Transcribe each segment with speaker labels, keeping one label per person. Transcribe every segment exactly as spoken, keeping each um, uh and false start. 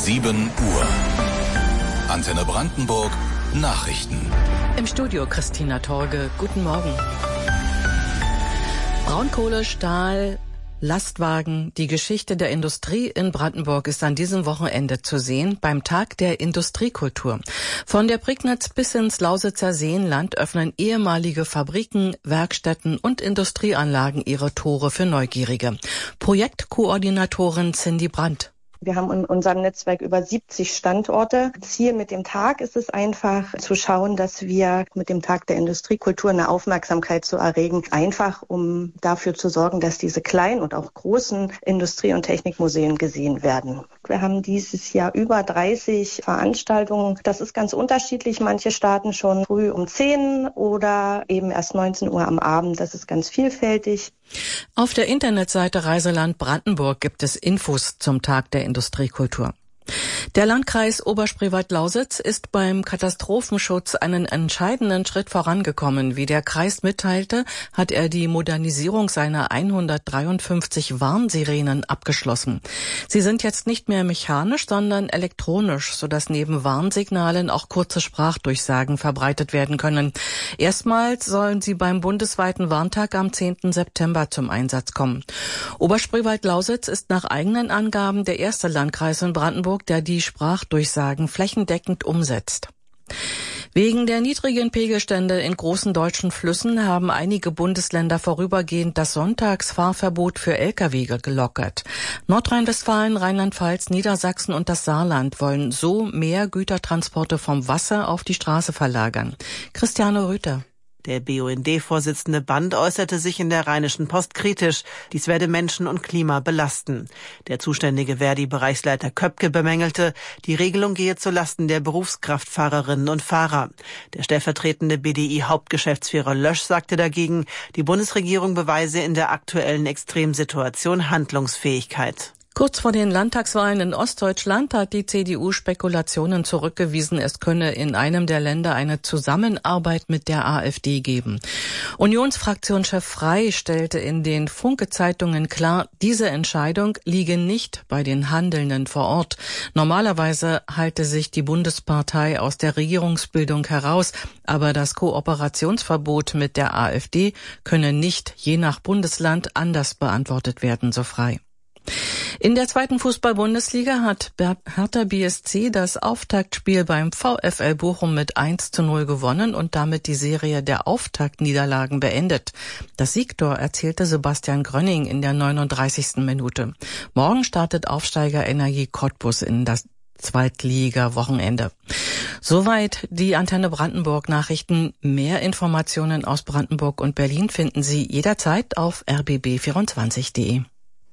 Speaker 1: sieben Uhr. Antenne Brandenburg, Nachrichten.
Speaker 2: Im Studio Christina Torge. Guten Morgen. Braunkohle, Stahl, Lastwagen, die Geschichte der Industrie in Brandenburg ist an diesem Wochenende zu sehen beim Tag der Industriekultur. Von der Prignitz bis ins Lausitzer Seenland öffnen ehemalige Fabriken, Werkstätten und Industrieanlagen ihre Tore für Neugierige. Projektkoordinatorin Cindy Brandt.
Speaker 3: Wir haben in unserem Netzwerk über siebzig Standorte. Ziel mit dem Tag ist es einfach zu schauen, dass wir mit dem Tag der Industriekultur eine Aufmerksamkeit zu erregen, einfach um dafür zu sorgen, dass diese kleinen und auch großen Industrie- und Technikmuseen gesehen werden. Wir haben dieses Jahr über dreißig Veranstaltungen. Das ist ganz unterschiedlich. Manche starten schon früh um zehn oder eben erst neunzehn Uhr am Abend. Das ist ganz vielfältig.
Speaker 2: Auf der Internetseite Reiseland Brandenburg gibt es Infos zum Tag der Industriekultur. Der Landkreis Oberspreewald-Lausitz ist beim Katastrophenschutz einen entscheidenden Schritt vorangekommen. Wie der Kreis mitteilte, hat er die Modernisierung seiner hundertdreiundfünfzig Warnsirenen abgeschlossen. Sie sind jetzt nicht mehr mechanisch, sondern elektronisch, sodass neben Warnsignalen auch kurze Sprachdurchsagen verbreitet werden können. Erstmals sollen sie beim bundesweiten Warntag am zehnten September zum Einsatz kommen. Oberspreewald-Lausitz ist nach eigenen Angaben der erste Landkreis in Brandenburg, der die Sprachdurchsagen flächendeckend umsetzt. Wegen der niedrigen Pegelstände in großen deutschen Flüssen haben einige Bundesländer vorübergehend das Sonntagsfahrverbot für L K W gelockert. Nordrhein-Westfalen, Rheinland-Pfalz, Niedersachsen und das Saarland wollen so mehr Gütertransporte vom Wasser auf die Straße verlagern. Christiane Rüther.
Speaker 4: Der B U N D-Vorsitzende Band äußerte sich in der Rheinischen Post kritisch. Dies werde Menschen und Klima belasten. Der zuständige Verdi-Bereichsleiter Köpke bemängelte, die Regelung gehe zulasten der Berufskraftfahrerinnen und Fahrer. Der stellvertretende B D I-Hauptgeschäftsführer Lösch sagte dagegen, die Bundesregierung beweise in der aktuellen Extremsituation Handlungsfähigkeit.
Speaker 2: Kurz vor den Landtagswahlen in Ostdeutschland hat die C D U Spekulationen zurückgewiesen, es könne in einem der Länder eine Zusammenarbeit mit der AfD geben. Unionsfraktionschef Frey stellte in den Funke-Zeitungen klar, diese Entscheidung liege nicht bei den Handelnden vor Ort. Normalerweise halte sich die Bundespartei aus der Regierungsbildung heraus, aber das Kooperationsverbot mit der AfD könne nicht je nach Bundesland anders beantwortet werden, so Frey. In der zweiten Fußball-Bundesliga hat Hertha B S C das Auftaktspiel beim VfL Bochum mit eins zu null gewonnen und damit die Serie der Auftaktniederlagen beendet. Das Siegtor erzielte Sebastian Grönning in der neununddreißigsten Minute. Morgen startet Aufsteiger Energie Cottbus in das Zweitliga-Wochenende. Soweit die Antenne Brandenburg Nachrichten. Mehr Informationen aus Brandenburg und Berlin finden Sie jederzeit auf r b b vierundzwanzig punkt de.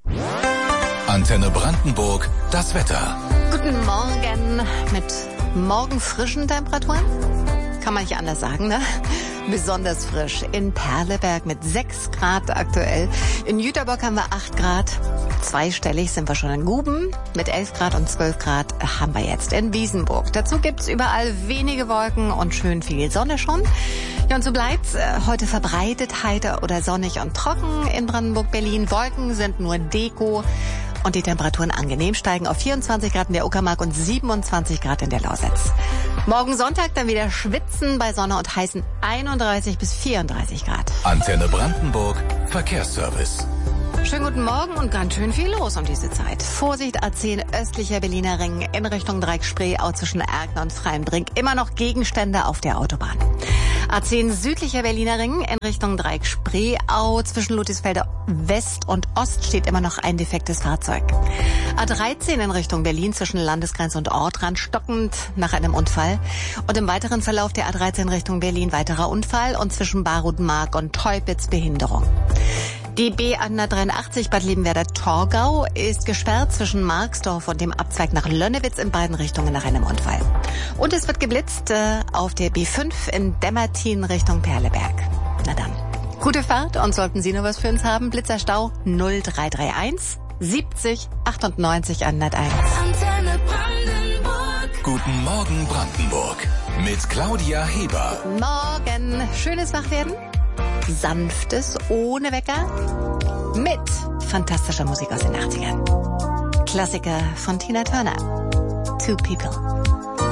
Speaker 1: Antenne Brandenburg, das Wetter.
Speaker 5: Guten Morgen mit morgenfrischen Temperaturen. Kann man nicht anders sagen, ne? Besonders frisch in Perleberg mit sechs Grad aktuell. In Jüterbock haben wir acht Grad. Zweistellig sind wir schon in Guben. Mit elf Grad und zwölf Grad haben wir jetzt in Wiesenburg. Dazu gibt's überall wenige Wolken und schön viel Sonne schon. Ja, und so bleibt's heute verbreitet, heiter oder sonnig und trocken in Brandenburg, Berlin. Wolken sind nur Deko. Und die Temperaturen angenehm steigen auf vierundzwanzig Grad in der Uckermark und siebenundzwanzig Grad in der Lausitz. Morgen Sonntag dann wieder schwitzen bei Sonne und heißen einunddreißig bis vierunddreißig Grad.
Speaker 1: Antenne Brandenburg, Verkehrsservice.
Speaker 5: Schönen guten Morgen und ganz schön viel los um diese Zeit. Vorsicht, A zehn östlicher Berliner Ring in Richtung Dreieck-Spreeau zwischen Erkner und Freienbrink. Immer noch Gegenstände auf der Autobahn. A zehn südlicher Berliner Ring in Richtung Dreieck-Spreeau zwischen Ludwigsfelder West und Ost steht immer noch ein defektes Fahrzeug. A dreizehn in Richtung Berlin zwischen Landesgrenze und Ortrand stockend nach einem Unfall. Und im weiteren Verlauf der A dreizehn Richtung Berlin weiterer Unfall und zwischen Barutmark und Teupitz Behinderung. Die B hundertdreiundachtzig Bad Liebenwerda-Torgau ist gesperrt zwischen Marxdorf und dem Abzweig nach Lönnewitz in beiden Richtungen nach einem Unfall. Und es wird geblitzt äh, auf der B fünf in Demmertin Richtung Perleberg. Na dann, gute Fahrt und sollten Sie noch was für uns haben, Blitzerstau null drei drei eins siebzig achtundneunzig hunderteins.
Speaker 1: Antenne Brandenburg. Guten Morgen Brandenburg mit Claudia Heber.
Speaker 5: Guten Morgen. Schönes Wachwerden. Sanftes, ohne Wecker, mit fantastischer Musik aus den achtzigern. Klassiker von Tina Turner. Two People.